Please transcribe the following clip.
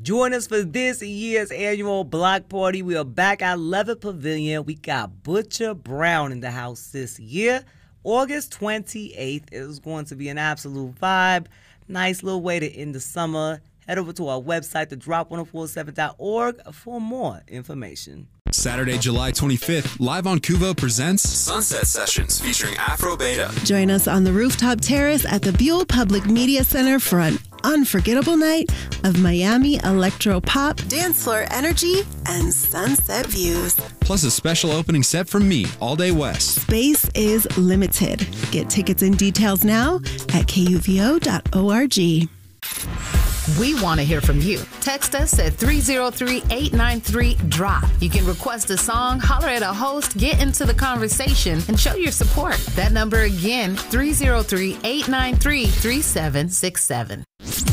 Join us for this year's annual block party. We are back at Levitt Pavilion. We got Butcher Brown in the house this year. August 28th is going to be an absolute vibe. Nice little way to end the summer. Head over to our website, thedrop1047.org, for more information. Saturday, July 25th, live on Kuvo presents Sunset Sessions featuring Afro Beta. Join us on the rooftop terrace at the Buell Public Media Center for an unforgettable night of Miami electro pop, dance floor energy, and sunset views. Plus a special opening set from me, All Day West. Space is limited. Get tickets and details now at kuvo.org. We want to hear from you. Text us at 303-893-DROP. You can request a song, holler at a host, get into the conversation, and show your support. That number again, 303-893-3767.